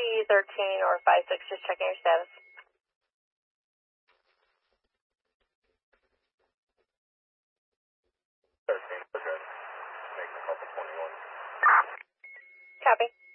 13 or 56, just checking your status. Okay. Making a couple 21. Copy.